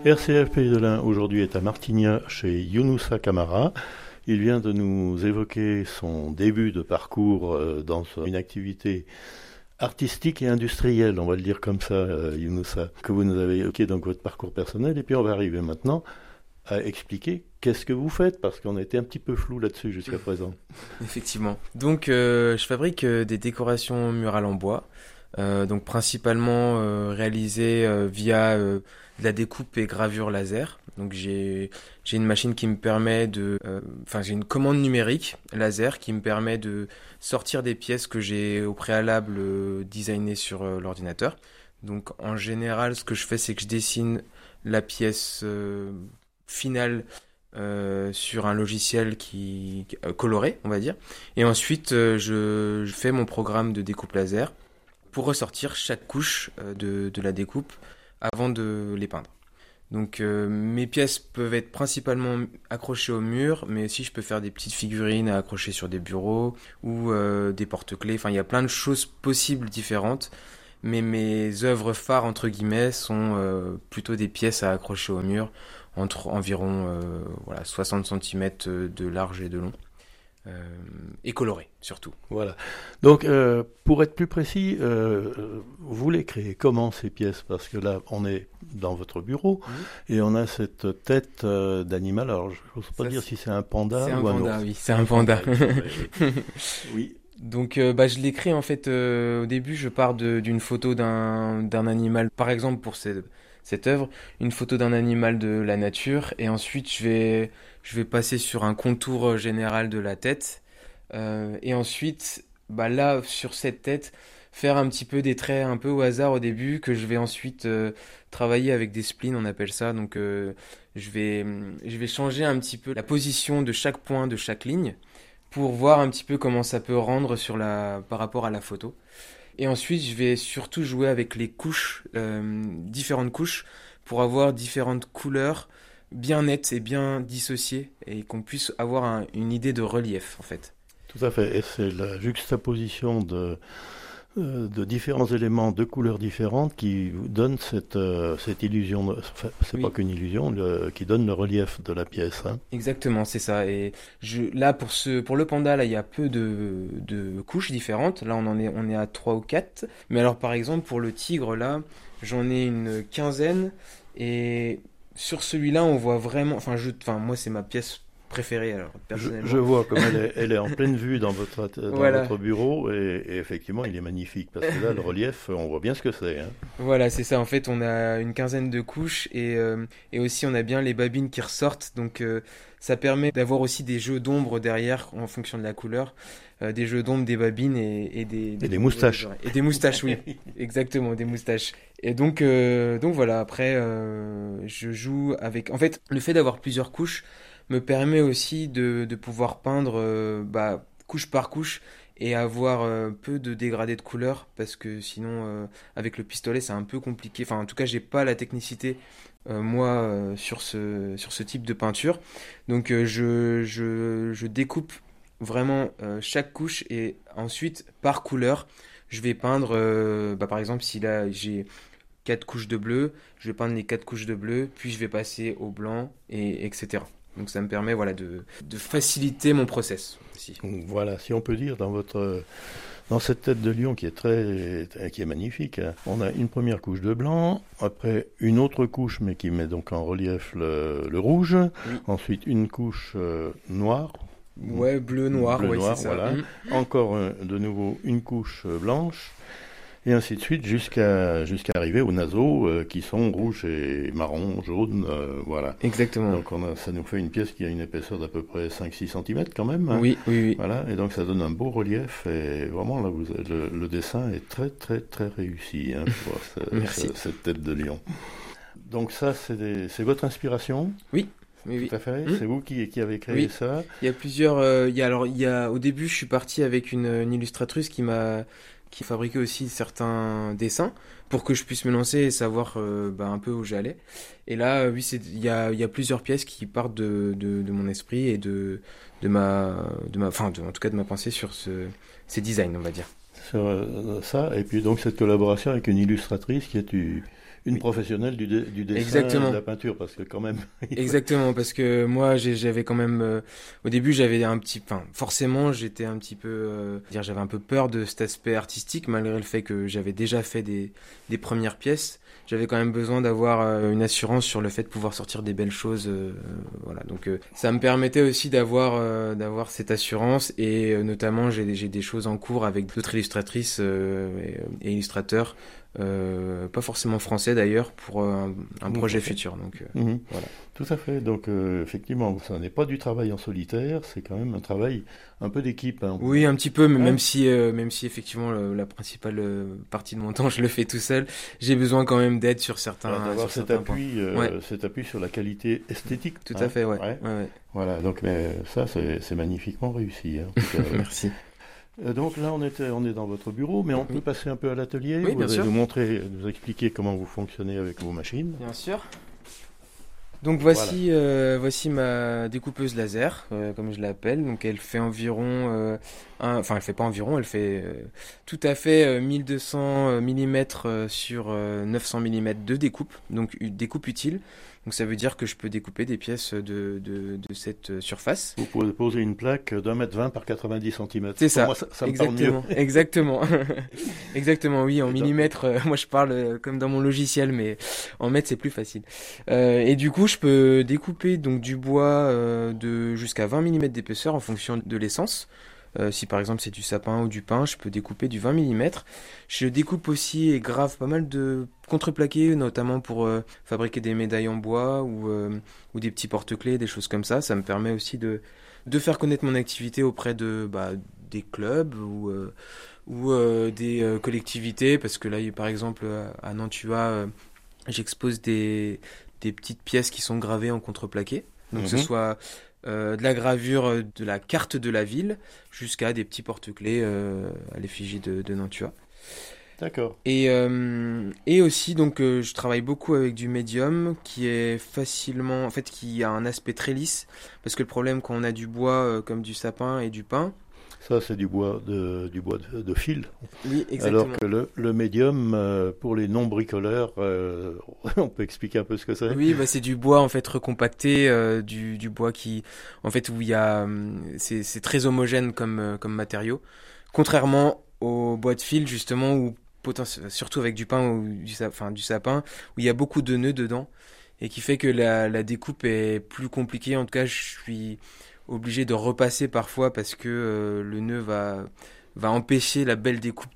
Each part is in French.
RCF Pays de l'Ain aujourd'hui est à Martignas chez Younoussa Camara. Il vient de nous évoquer son début de parcours dans une activité artistique et industrielle, on va le dire comme ça, Younoussa, que vous nous avez évoqué dans votre parcours personnel. Et puis on va arriver maintenant à expliquer qu'est-ce que vous faites, parce qu'on était un petit peu flou là-dessus jusqu'à présent. Effectivement. Donc je fabrique des décorations murales en bois, donc principalement réalisées via de la découpe et gravure laser. Donc j'ai une machine qui me permet j'ai une commande numérique laser qui me permet de sortir des pièces que j'ai au préalable designées sur l'ordinateur. Donc en général, ce que je fais, c'est que je dessine la pièce finale sur un logiciel qui coloré, on va dire. Et ensuite, je fais mon programme de découpe laser pour ressortir chaque couche de la découpe avant de les peindre. Donc mes pièces peuvent être principalement accrochées au mur, mais aussi je peux faire des petites figurines à accrocher sur des bureaux ou des porte-clés. Enfin, il y a plein de choses possibles différentes. Mais mes œuvres phares, entre guillemets, sont plutôt des pièces à accrocher au mur, entre environ 60 cm de large et de long. Et colorées, surtout. Voilà. Donc, pour être plus précis, vous les créez comment, ces pièces? Parce que là, on est dans votre bureau et on a cette tête d'animal. Alors, je n'ose pas dire si c'est un panda ou un ours. Oui, c'est un panda. Oui. Donc je l'ai créé en fait au début, je pars d'une photo d'un animal, par exemple pour cette œuvre, une photo d'un animal de la nature, et ensuite je vais passer sur un contour général de la tête, et ensuite là sur cette tête faire un petit peu des traits un peu au hasard au début, que je vais ensuite travailler avec des splines, on appelle ça. Donc je vais changer un petit peu la position de chaque point de chaque ligne, pour voir un petit peu comment ça peut rendre par rapport à la photo. Et ensuite, je vais surtout jouer avec les couches, différentes couches, pour avoir différentes couleurs bien nettes et bien dissociées, et qu'on puisse avoir une idée de relief, en fait. Tout à fait. Et c'est la juxtaposition de différents éléments de couleurs différentes qui vous donne cette illusion, c'est Oui. pas qu'une illusion, qui donne le relief de la pièce. Hein. Exactement, c'est ça. Et là, pour le panda, là, il y a peu de couches différentes. Là, on est à 3 ou 4. Mais alors, par exemple, pour le tigre, là, j'en ai une quinzaine. Et sur celui-là, on voit vraiment... moi, c'est ma pièce préférée, alors, personnellement. Je vois comme elle est en pleine vue dans votre bureau et effectivement il est magnifique parce que là le relief on voit bien ce que c'est. Hein. Voilà, c'est ça. En fait, on a une quinzaine de couches et aussi on a bien les babines qui ressortent. Donc ça permet d'avoir aussi des jeux d'ombre derrière en fonction de la couleur. Des jeux d'ombre, des babines et des moustaches. Et des moustaches, oui. Exactement, des moustaches. Et donc voilà, après je joue avec... En fait, le fait d'avoir plusieurs couches me permet aussi de pouvoir peindre couche par couche et avoir peu de dégradé de couleurs, parce que sinon avec le pistolet c'est un peu compliqué. Enfin, en tout cas, j'ai pas la technicité sur ce type de peinture. Donc je découpe vraiment chaque couche, et ensuite par couleur je vais peindre par exemple, si là j'ai 4 couches de bleu, je vais peindre les 4 couches de bleu, puis je vais passer au blanc, et etc. Donc ça me permet de faciliter mon process aussi. Voilà, si on peut dire, dans cette tête de lion qui est magnifique, hein, on a une première couche de blanc, après une autre couche mais qui met donc en relief le rouge, Oui. Ensuite une couche noire. Ouais, bleu-noir, bleu ouais, noir, c'est ça. voilà. Encore de nouveau une couche blanche. Et ainsi de suite jusqu'à arriver aux naseaux qui sont rouges et marron, jaune, voilà. Exactement. Donc ça nous fait une pièce qui a une épaisseur d'à peu près 5-6 cm quand même. Hein. Oui. Voilà, et donc ça donne un beau relief et vraiment là le dessin est très très très réussi hein, pour Merci. cette tête de lion. Donc ça c'est votre inspiration? Oui. Tout à fait. C'est vous qui avez créé ça? Il y a plusieurs... au début, je suis parti avec une illustratrice qui fabriquait aussi certains dessins pour que je puisse me lancer et savoir un peu où j'allais. Et là, oui, il y a plusieurs pièces qui partent de mon esprit et en tout cas de ma pensée sur ces designs, on va dire. Sur ça, et puis donc cette collaboration avec une illustratrice qui est Une professionnelle du dessin Exactement. et de la peinture, parce que quand même... Exactement, parce que moi j'avais quand même au début j'avais enfin forcément j'étais un petit peu j'avais un peu peur de cet aspect artistique malgré le fait que j'avais déjà fait des premières pièces. J'avais quand même besoin d'avoir une assurance sur le fait de pouvoir sortir des belles choses, voilà. Donc ça me permettait aussi d'avoir cette assurance et notamment j'ai des choses en cours avec d'autres illustratrices et illustrateurs. Pas forcément français d'ailleurs pour un projet futur donc voilà. Tout à fait, donc effectivement ça n'est pas du travail en solitaire, c'est quand même un travail un peu d'équipe, hein. Oui, un petit peu, mais Ouais. même si effectivement la principale partie de mon temps je le fais tout seul, j'ai besoin quand même d'aide sur Alors, certains d'avoir sur certains points. Ouais, cet appui sur la qualité esthétique, tout hein. à fait, ouais. Ouais. Ouais, ouais. Voilà, donc mais ça c'est magnifiquement réussi, hein. En tout cas, Merci. donc là on est dans votre bureau, mais on peut Oui. passer un peu à l'atelier. Oui, Vous bien allez sûr. nous expliquer comment vous fonctionnez avec vos machines. Bien sûr. Donc voici ma découpeuse laser, comme je l'appelle. Donc elle fait environ, enfin elle fait pas environ, elle fait tout à fait 1200 mm sur 900 mm de découpe, donc une découpe utile. Donc ça veut dire que je peux découper des pièces de cette surface. Vous pouvez poser une plaque d'1,20 m par 90 cm. C'est ça, Moi, ça me parle mieux. exactement, exactement, oui, en millimètres, moi je parle comme dans mon logiciel, mais en mètres c'est plus facile. Et du coup, je peux découper donc du bois de jusqu'à 20 mm d'épaisseur en fonction de l'essence. Si par exemple c'est du sapin ou du pin, je peux découper du 20 mm. Je découpe aussi et grave pas mal de contreplaqués, notamment pour fabriquer des médailles en bois ou des petits porte-clés, des choses comme ça. Ça me permet aussi de faire connaître mon activité auprès des clubs ou des collectivités, parce que là, par exemple, à Nantua, j'expose des petites pièces qui sont gravées en contreplaqué. Donc, que ce soit de la gravure de la carte de la ville jusqu'à des petits porte-clés à l'effigie de Nantua. D'accord. Et aussi, donc, je travaille beaucoup avec du médium qui est facilement, en fait, qui a un aspect très lisse. Parce que le problème quand on a du bois comme du sapin et du pin. Ça, c'est du bois de fil. Oui, exactement. Alors que le médium, pour les non-bricoleurs, on peut expliquer un peu ce que c'est? Oui, c'est du bois en fait recompacté, du bois qui, en fait, où il y a, c'est très homogène comme matériau. Contrairement au bois de fil justement où surtout avec du pin ou du sapin, où il y a beaucoup de nœuds dedans et qui fait que la découpe est plus compliquée. En tout cas, je suis obligé de repasser parfois parce que le nœud va empêcher la belle découpe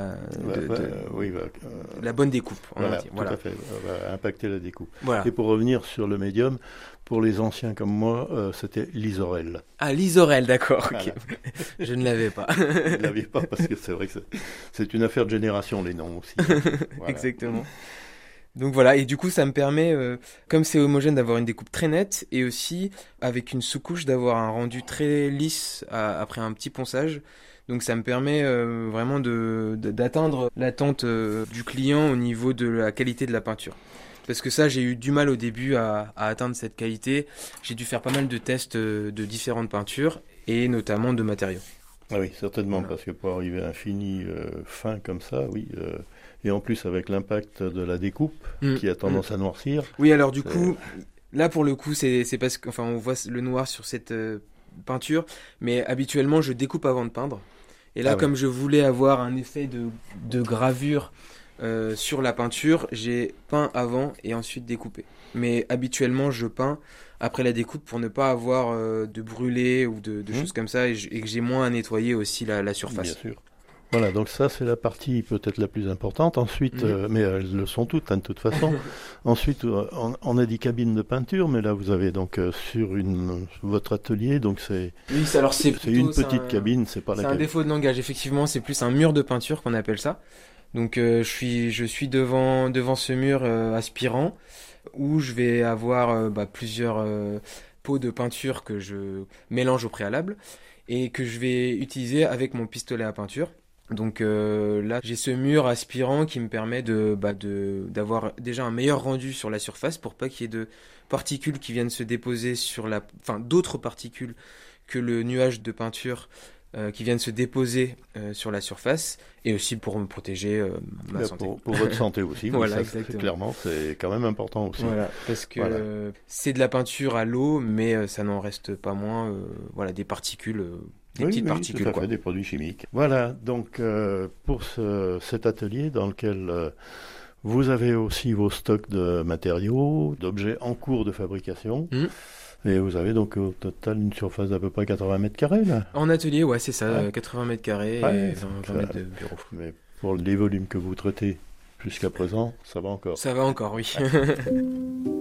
la bonne découpe, on va dire. Tout à fait, va impacter la découpe. Voilà. Et pour revenir sur le médium, pour les anciens comme moi, c'était l'isorel. Ah, l'isorel, d'accord. Voilà. Okay. Je ne l'avais pas. Vous ne l'aviez pas parce que c'est vrai que c'est une affaire de génération, les noms aussi. Voilà. Exactement. Donc voilà, et du coup ça me permet, comme c'est homogène, d'avoir une découpe très nette et aussi avec une sous-couche d'avoir un rendu très lisse après un petit ponçage. Donc ça me permet vraiment d'atteindre l'attente du client au niveau de la qualité de la peinture. Parce que ça, j'ai eu du mal au début à atteindre cette qualité. J'ai dû faire pas mal de tests de différentes peintures et notamment de matériaux. Ah oui, certainement, Voilà. parce que pour arriver à un fini fin comme ça, oui, et en plus avec l'impact de la découpe qui a tendance à noircir. Oui, alors du coup, là pour le coup, c'est parce qu'enfin on voit le noir sur cette peinture, mais habituellement je découpe avant de peindre. Et là, comme je voulais avoir un effet de gravure sur la peinture, j'ai peint avant et ensuite découpé. Mais habituellement, je peins après la découpe pour ne pas avoir de brûlé ou de choses comme ça et que j'ai moins à nettoyer aussi la surface. Bien sûr. Voilà, donc ça c'est la partie peut-être la plus importante. Ensuite, mais elles le sont toutes, hein, de toute façon. Ensuite, on a dit cabine de peinture, mais là vous avez donc sur votre atelier, donc c'est une petite cabine, c'est pas la cabine. C'est un défaut de langage, effectivement, c'est plus un mur de peinture qu'on appelle ça. Donc je suis devant ce mur aspirant où je vais avoir plusieurs pots de peinture que je mélange au préalable et que je vais utiliser avec mon pistolet à peinture. Donc là, j'ai ce mur aspirant qui me permet d'avoir déjà un meilleur rendu sur la surface pour pas qu'il y ait de particules qui viennent se déposer sur d'autres particules que le nuage de peinture qui viennent se déposer sur la surface et aussi pour me protéger ma santé. Pour votre santé aussi, voilà, ça, exactement. Clairement, c'est quand même important aussi. Voilà, parce que c'est de la peinture à l'eau, mais ça n'en reste pas moins des particules, petites particules. Tout à fait, des produits chimiques. Voilà, donc pour cet atelier dans lequel vous avez aussi vos stocks de matériaux, d'objets en cours de fabrication. Et vous avez donc au total une surface d'à peu près 80 mètres carrés, là. En atelier, ouais, c'est ça, 80 mètres carrés et 20 mètres de bureau. Mais pour les volumes que vous traitez jusqu'à présent, ça va encore. Ça va encore, oui.